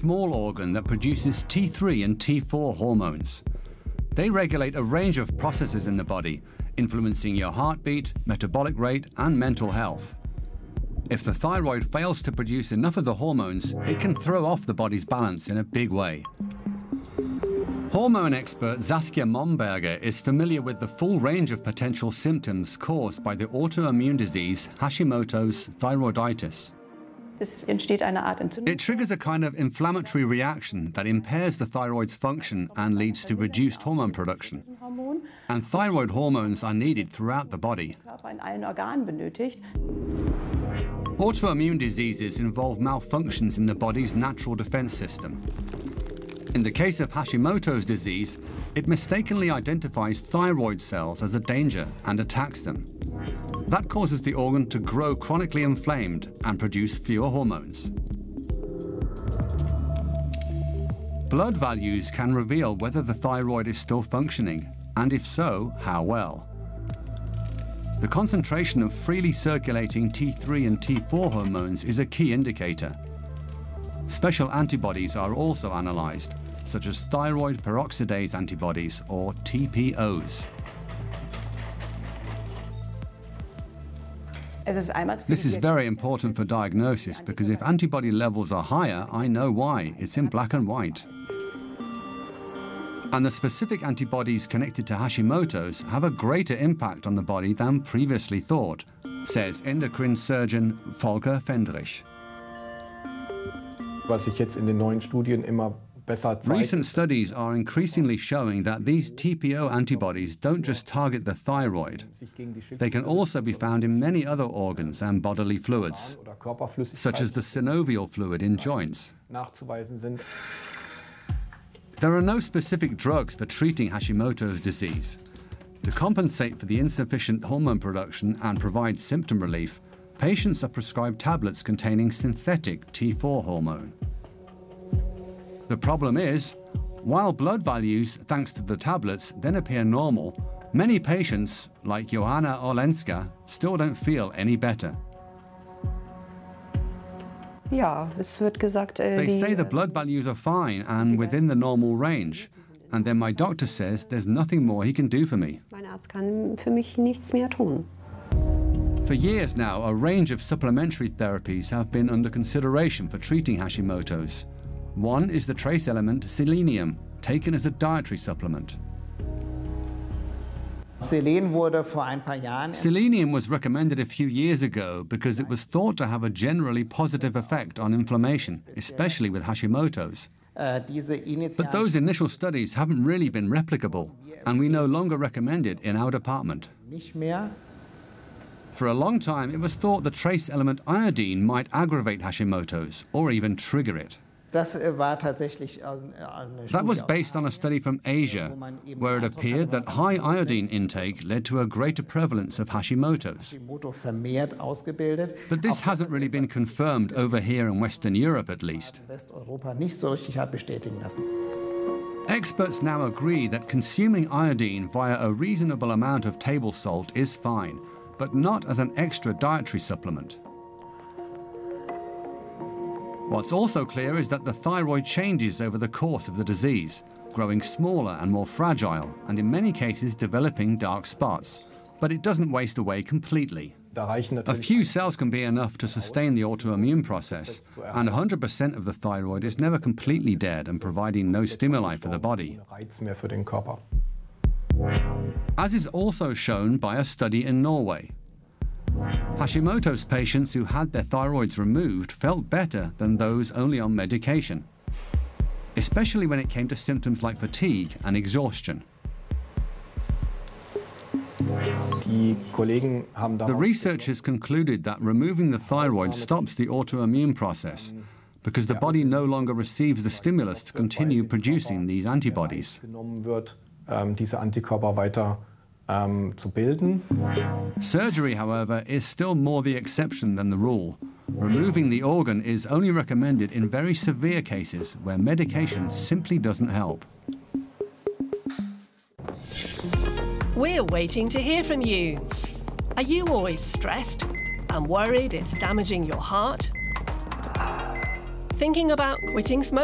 small organ that produces T3 and T4 hormones. They regulate a range of processes in the body, influencing your heartbeat, metabolic rate, and mental health. If the thyroid fails to produce enough of the hormones, it can throw off the body's balance in a big way. Hormone expert Saskia Momberger is familiar with the full range of potential symptoms caused by the autoimmune disease Hashimoto's thyroiditis. It triggers a kind of inflammatory reaction that impairs the thyroid's function and leads to reduced hormone production. And thyroid hormones are needed throughout the body. Autoimmune diseases involve malfunctions in the body's natural defense system. In the case of Hashimoto's disease, it mistakenly identifies thyroid cells as a danger and attacks them. That causes the organ to grow chronically inflamed and produce fewer hormones. Blood values can reveal whether the thyroid is still functioning, and if so, how well. The concentration of freely circulating T3 and T4 hormones is a key indicator. Special antibodies are also analyzed, such as thyroid peroxidase antibodies, or TPOs. This is very important for diagnosis because if antibody levels are higher, I know why. It's in black and white. And the specific antibodies connected to Hashimoto's have a greater impact on the body than previously thought, says endocrine surgeon Volker Fendrich. Recent studies are increasingly showing that these TPO antibodies don't just target the thyroid. They can also be found in many other organs and bodily fluids, such as the synovial fluid in joints. There are no specific drugs for treating Hashimoto's disease. To compensate for the insufficient hormone production and provide symptom relief, patients are prescribed tablets containing synthetic T4 hormone. The problem is, while blood values, thanks to the tablets, then appear normal, many patients, like Johanna Orlenska, still don't feel any better. They say the blood values are fine and within the normal range, and then my doctor says there's nothing more he can do for me. For years now, a range of supplementary therapies have been under consideration for treating Hashimoto's. One is the trace element selenium, taken as a dietary supplement. Selenium was recommended a few years ago because it was thought to have a generally positive effect on inflammation, especially with Hashimoto's. But those initial studies haven't really been replicable, and we no longer recommend it in our department. For a long time, it was thought the trace element iodine might aggravate Hashimoto's or even trigger it. That was based on a study from Asia, where it appeared that high iodine intake led to a greater prevalence of Hashimoto's. But this hasn't really been confirmed over here in Western Europe, at least. Experts now agree that consuming iodine via a reasonable amount of table salt is fine, but not as an extra dietary supplement. What's also clear is that the thyroid changes over the course of the disease, growing smaller and more fragile, and in many cases developing dark spots. But it doesn't waste away completely. A few cells can be enough to sustain the autoimmune process, and 100% of the thyroid is never completely dead and providing no stimuli for the body. As is also shown by a study in Norway. Hashimoto's patients who had their thyroids removed felt better than those only on medication, especially when it came to symptoms like fatigue and exhaustion. The researchers concluded that removing the thyroid stops the autoimmune process because the body no longer receives the stimulus to continue producing these antibodies. Surgery, however, is still more the exception than the rule. Removing the organ is only recommended in very severe cases where medication simply doesn't help. We're waiting to hear from you. Are you always stressed and worried it's damaging your heart? Thinking about quitting smoking?